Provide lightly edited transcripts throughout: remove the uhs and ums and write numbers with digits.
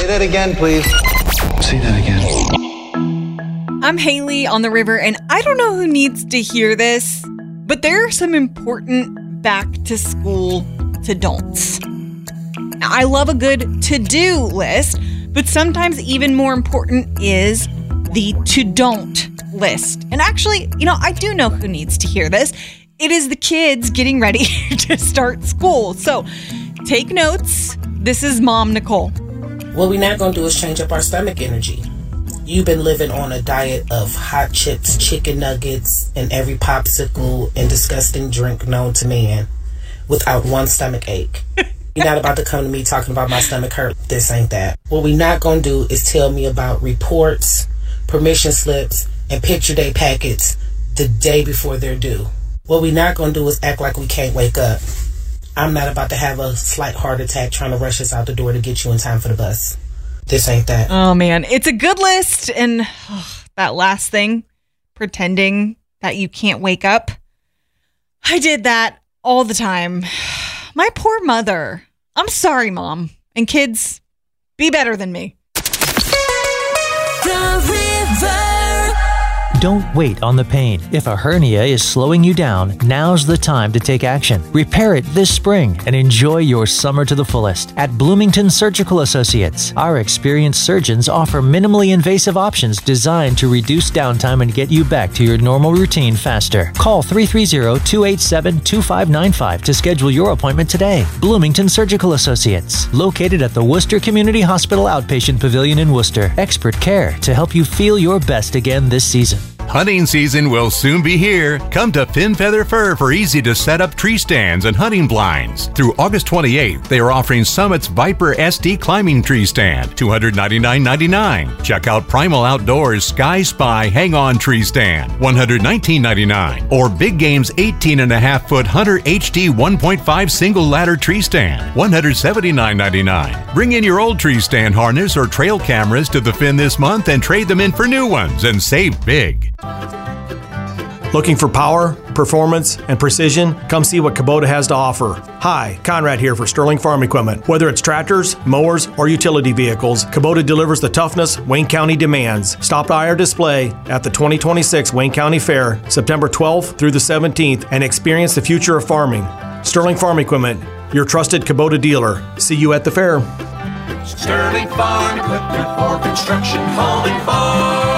that again, please. Say that again. I'm Haley on the river, and I don't know who needs to hear this, but there are some important back-to-school to-don'ts. Now, I love a good to-do list, but sometimes even more important is the to-don't list. And actually, I do know who needs to hear this. It is the kids getting ready to start school. So take notes. This is Mom Nicole. What we're not going to do is change up our stomach energy. You've been living on a diet of hot chips, chicken nuggets, and every popsicle and disgusting drink known to man without one stomach ache. You're not about to come to me talking about my stomach hurt. This ain't that. What we're not going to do is tell me about reports, permission slips, and picture day packets the day before they're due. What we're not going to do is act like we can't wake up. I'm not about to have a slight heart attack trying to rush us out the door to get you in time for the bus. This ain't that. Oh, man. It's a good list. And that last thing, pretending that you can't wake up. I did that all the time. My poor mother. I'm sorry, Mom. And kids, be better than me. The River. Don't wait on the pain. If a hernia is slowing you down, now's the time to take action. Repair it this spring and enjoy your summer to the fullest. At Bloomington Surgical Associates, our experienced surgeons offer minimally invasive options designed to reduce downtime and get you back to your normal routine faster. Call 330-287-2595 to schedule your appointment today. Bloomington Surgical Associates, located at the Worcester Community Hospital Outpatient Pavilion in Worcester. Expert care to help you feel your best again this season. Hunting season will soon be here. Come to Fin Feather Fur for easy-to-set-up tree stands and hunting blinds. Through August 28th, they are offering Summit's Viper SD climbing tree stand, $299.99. Check out Primal Outdoors Sky Spy Hang-On Tree Stand, $119.99. Or Big Game's 18.5-foot Hunter HD 1.5 single ladder tree stand, $179.99. Bring in your old tree stand harness or trail cameras to the Fin this month and trade them in for new ones and save big. Looking for power, performance, and precision? Come see what Kubota has to offer. Hi, Conrad here for Sterling Farm Equipment. Whether it's tractors, mowers, or utility vehicles, Kubota delivers the toughness Wayne County demands. Stop by our display at the 2026 Wayne County Fair, September 12th through the 17th, and experience the future of farming. Sterling Farm Equipment, your trusted Kubota dealer. See you at the fair. Sterling Farm Equipment for construction, home, and farm.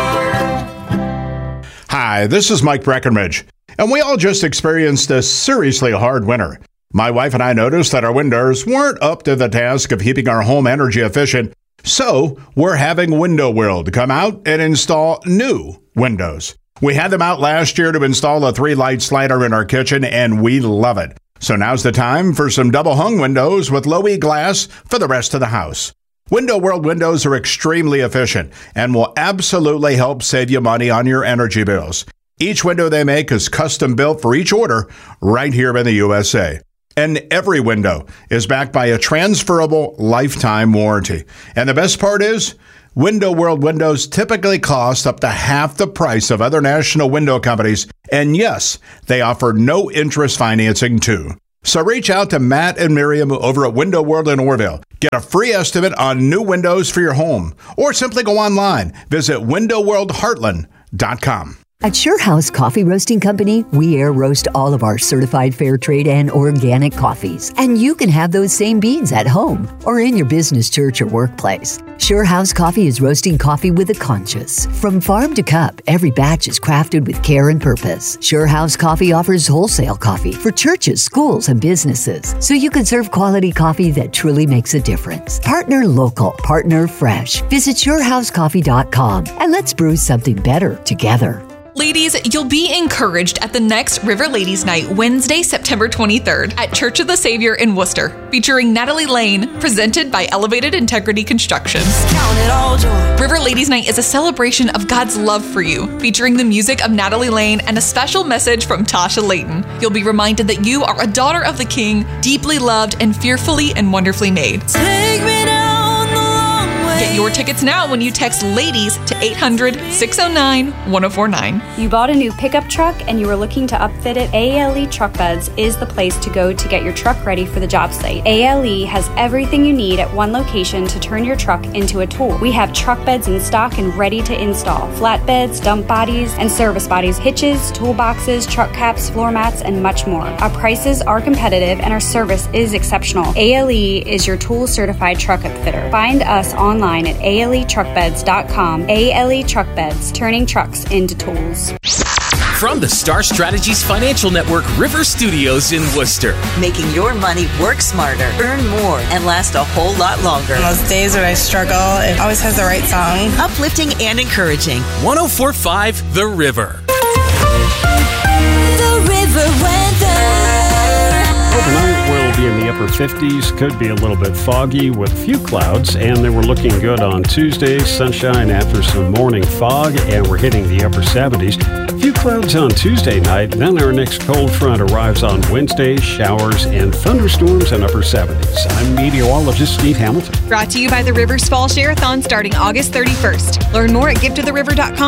Hi, this is Mike Breckenridge, and we all just experienced a seriously hard winter. My wife and I noticed that our windows weren't up to the task of keeping our home energy efficient, so we're having Window World come out and install new windows. We had them out last year to install a 3-light slider in our kitchen, and we love it. So now's the time for some double-hung windows with low-E glass for the rest of the house. Window World windows are extremely efficient and will absolutely help save you money on your energy bills. Each window they make is custom built for each order right here in the USA. And every window is backed by a transferable lifetime warranty. And the best part is, Window World windows typically cost up to half the price of other national window companies. And yes, they offer no interest financing too. So reach out to Matt and Miriam over at Window World in Orville. Get a free estimate on new windows for your home. Or simply go online. Visit windowworldheartland.com. At SureHouse Coffee Roasting Company, we air roast all of our certified fair trade and organic coffees. And you can have those same beans at home or in your business, church, or workplace. SureHouse Coffee is roasting coffee with a conscience. From farm to cup, every batch is crafted with care and purpose. SureHouse Coffee offers wholesale coffee for churches, schools, and businesses, so you can serve quality coffee that truly makes a difference. Partner local, partner fresh. Visit SureHouseCoffee.com and let's brew something better together. Ladies, you'll be encouraged at the next River Ladies Night, Wednesday, September 23rd at Church of the Savior in Worcester, featuring Natalie Lane, presented by Elevated Integrity Construction. Count it all joy. River Ladies Night is a celebration of God's love for you, featuring the music of Natalie Lane and a special message from Tasha Layton. You'll be reminded that you are a daughter of the King, deeply loved and fearfully and wonderfully made. Take me down the long way. Get your tickets now when you text LADIES to 800-609-1049. You bought a new pickup truck and you were looking to upfit it? ALE Truck Beds is the place to go to get your truck ready for the job site. ALE has everything you need at one location to turn your truck into a tool. We have truck beds in stock and ready to install. Flatbeds, dump bodies, and service bodies, hitches, toolboxes, truck caps, floor mats, and much more. Our prices are competitive and our service is exceptional. ALE is your tool certified truck upfitter. Find us online at aletruckbeds.com. ALE Truck Beds, turning trucks into tools. From the Star Strategies Financial Network River Studios in Worcester. Making your money work smarter, earn more, and last a whole lot longer. On those days when I struggle, it always has the right song. Uplifting and encouraging. 104.5 The River. The River weather. Overnight will be in the upper 50s, could be a little bit foggy with a few clouds, and then we're looking good on Tuesday, sunshine after some morning fog, and we're hitting the upper 70s. A few clouds on Tuesday night, then our next cold front arrives on Wednesday, showers and thunderstorms in upper 70s. I'm meteorologist Steve Hamilton. Brought to you by the Rivers Fall Share-a-thon starting August 31st. Learn more at givetotheriver.com.